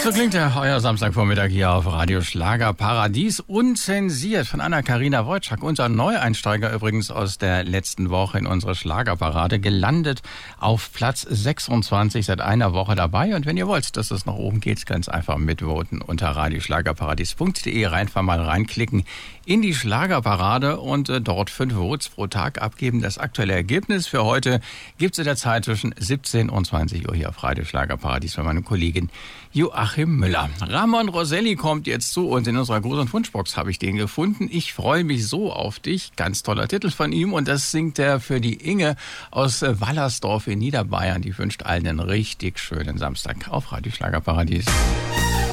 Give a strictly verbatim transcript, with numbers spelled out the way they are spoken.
So klingt der euer Samstagvormittag hier auf Radio Schlager Paradies, unzensiert von Anna-Karina Wojcik, unser Neueinsteiger übrigens aus der letzten Woche in unsere Schlagerparade, gelandet auf Platz sechsundzwanzig, seit einer Woche dabei. Und wenn ihr wollt, dass es nach oben geht, ganz einfach mitvoten unter radioschlagerparadies punkt de, einfach mal reinklicken in die Schlagerparade und äh, dort fünf Votes pro Tag abgeben. Das aktuelle Ergebnis für heute gibt es in der Zeit zwischen siebzehn und zwanzig Uhr hier auf Radio Schlagerparadies von meiner Kollegin Joachim Müller. Ramon Roselli kommt jetzt zu uns. In unserer großen Wunschbox habe ich den gefunden. Ich freue mich so auf dich. Ganz toller Titel von ihm. Und das singt er für die Inge aus äh, Wallersdorf in Niederbayern. Die wünscht allen einen richtig schönen Samstag auf Radio Schlagerparadies.